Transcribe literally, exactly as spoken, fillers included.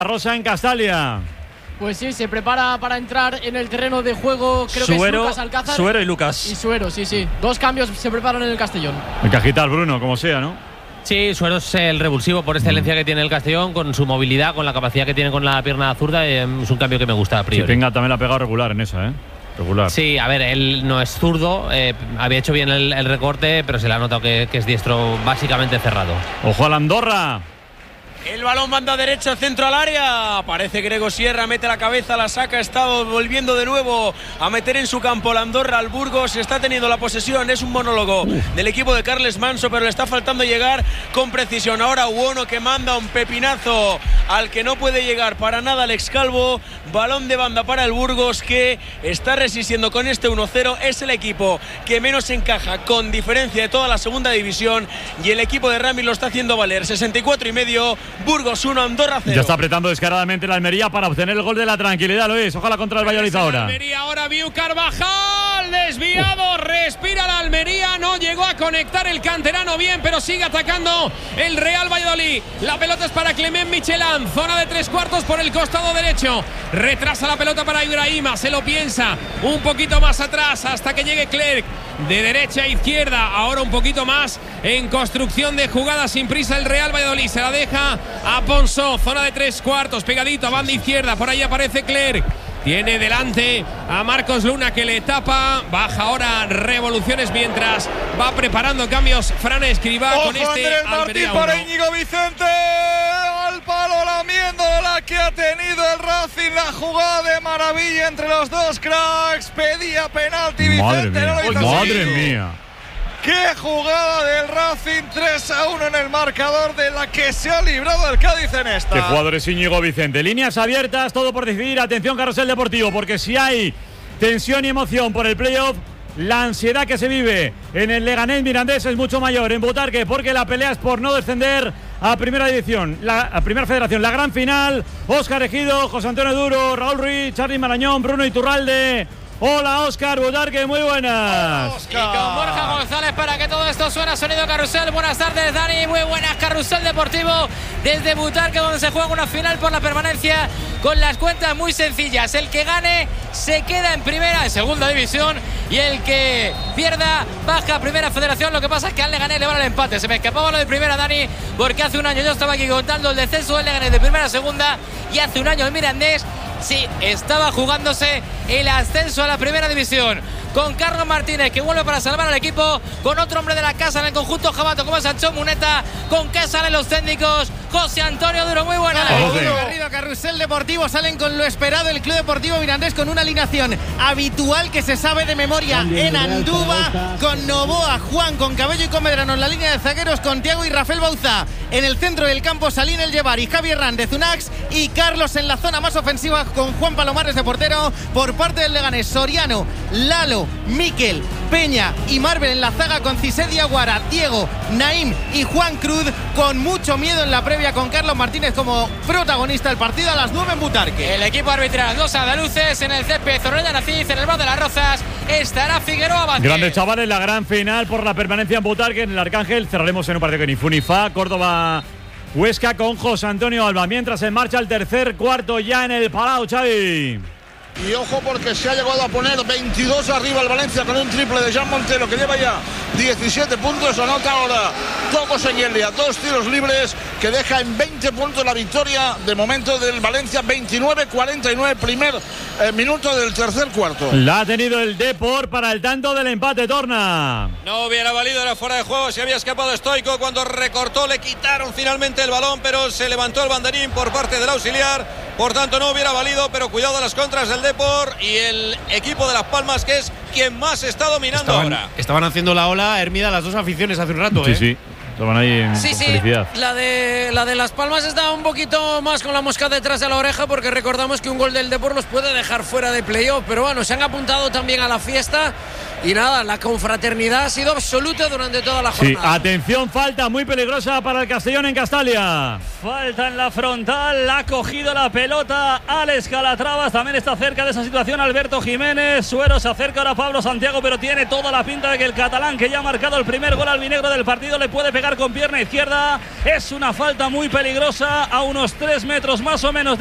Rosa en Castalia. Pues sí, se prepara para entrar en el terreno de juego. Creo Suero, que es Lucas Alcázar. Suero y Lucas. Y Suero, sí, sí. Dos cambios se preparan en el Castellón. Hay que agitar, Bruno, como sea, ¿no? Sí, Suero es el revulsivo por excelencia que tiene el Castellón, con su movilidad, con la capacidad que tiene con la pierna zurda. Eh, es un cambio que me gusta a priori. Sí, Penga también la ha pegado regular en esa, ¿eh? Regular. Sí, a ver, él no es zurdo, eh, había hecho bien el, el recorte, pero se le ha notado que, que es diestro básicamente cerrado. Ojo a la Andorra. El balón manda derecha, centro al área. Aparece Grego Sierra, mete la cabeza, la saca. Está volviendo de nuevo a meter en su campo la Andorra al Burgos. Está teniendo la posesión. Es un monólogo uh. del equipo de Carles Manso, pero le está faltando llegar con precisión. Ahora Uono, que manda un pepinazo al que no puede llegar para nada Alex Calvo. Balón de banda para el Burgos, que está resistiendo con este uno cero. Es el equipo que menos encaja con diferencia de toda la segunda división, y el equipo de Rami lo está haciendo valer. Sesenta y cuatro y medio. Burgos uno, Andorra cero. Ya está apretando descaradamente la Almería para obtener el gol de la tranquilidad, Luis. Ojalá contra el Valladolid ahora. Almería ahora, Viu Carvajal, desviado, respira la Almería, no llegó a conectar el canterano bien, pero sigue atacando el Real Valladolid. La pelota es para Clement Michelán, zona de tres cuartos por el costado derecho. Retrasa la pelota para Ibrahima, se lo piensa un poquito más atrás hasta que llegue Clerc. De derecha a izquierda, ahora un poquito más en construcción de jugada sin prisa el Real Valladolid. Se la deja a Ponzó, zona de tres cuartos, pegadito a banda izquierda. Por ahí aparece Clerc. Tiene delante a Marcos Luna, que le tapa. Baja ahora Revoluciones mientras va preparando cambios Fran Escribá. Ojo, con este Andrés Martín para Íñigo Vicente. Al palo lamiendo la que ha tenido el Racing. La jugada de maravilla entre los dos cracks. Pedía penalti Vicente. Madre mía, no lo madre mía. ¡Qué jugada del Racing! tres a uno en el marcador, de la que se ha librado el Cádiz en esta. Qué jugador es Íñigo Vicente. Líneas abiertas, todo por decidir. Atención, Carrusel Deportivo, porque si hay tensión y emoción por el playoff, la ansiedad que se vive en el Leganés Mirandés es mucho mayor en Butarque, porque la pelea es por no descender a Primera División, la, a Primera Federación. La gran final, Óscar Ejido, José Antonio Duro, Raúl Ruiz, Charly Marañón, Bruno Iturralde. Hola, Óscar Butarque, muy buenas. Y con Borja González para que todo esto suena sonido Carrusel. Buenas tardes, Dani, muy buenas. Carrusel Deportivo desde Butarque, donde se juega una final por la permanencia con las cuentas muy sencillas. El que gane se queda en primera, en segunda división, y el que pierda baja a Primera Federación. Lo que pasa es que al Leganés le van al empate. Se me escapaba lo de primera, Dani, porque hace un año yo estaba aquí contando el descenso del Leganés de primera a segunda, y hace un año el Mirandés sí estaba jugándose el ascenso a la Primera División, con Carlos Martínez, que vuelve para salvar al equipo, con otro hombre de la casa en el conjunto jabato como es Sancho Muneta. ¿Con qué salen los técnicos? José Antonio Duro, muy buenas. Garrido, Carrusel Deportivo, salen con lo esperado el Club Deportivo Mirandés, con una alineación habitual que se sabe de memoria en Andúba, con Novoa, Juan, con Cabello y con Medrano en la línea de zagueros, con Thiago y Rafael Bauza en el centro del campo, Salín El Llevar y Javier Hernández Unax, y Carlos en la zona más ofensiva con Juan Palomares de portero. Por parte del Leganés, Soriano, Lalo, Miquel, Peña y Marvel en la zaga, con Cisé Diaguara, Diego, Naim y Juan Cruz, con mucho miedo en la previa, con Carlos Martínez como protagonista del partido a las nueve en Butarque. El equipo arbitral, dos andaluces en el césped, Zorrilla Naciz, en el bar de las Rozas estará Figueroa Vázquez. Grandes chavales, la gran final por la permanencia en Butarque, en el Arcángel. Cerraremos en un partido que ni fu ni fa. Córdoba Huesca con José Antonio Alba, mientras en marcha el tercer cuarto ya en el Palau, Xavi. Y ojo, porque se ha llegado a poner veintidós arriba el Valencia con un triple de Jean Montero, que lleva ya diecisiete puntos. Anota ahora Toco Señelia, dos tiros libres, que deja en veinte puntos la victoria de momento del Valencia. Veintinueve cuarenta y nueve, primer eh, minuto del tercer cuarto. La ha tenido el Depor para el tanto del empate, Torna. No hubiera valido, era fuera de juego, se había escapado Stoico cuando recortó, le quitaron finalmente el balón, pero se levantó el banderín por parte del auxiliar, por tanto no hubiera valido. Pero cuidado a las contras del Depor y el equipo de Las Palmas, que es quien más está dominando estaban, ahora. Estaban haciendo la ola, Hermida, las dos aficiones hace un rato. Sí, ¿eh? sí. Estaban ahí en sí, sí, felicidad. La de, la de Las Palmas está un poquito más con la mosca detrás de la oreja, porque recordamos que un gol del Depor los puede dejar fuera de playoff. Pero bueno, se han apuntado también a la fiesta y nada, la confraternidad ha sido absoluta durante toda la jornada. Sí, atención, falta muy peligrosa para el Castellón en Castalia. Falta en la frontal, ha cogido la pelota Alex Calatravas, también está cerca de esa situación Alberto Jiménez. Suero se acerca ahora a Pablo Santiago, pero tiene toda la pinta de que el catalán, que ya ha marcado el primer gol albinegro del partido, le puede pegar con pierna izquierda. Es una falta muy peligrosa a unos tres metros más o menos de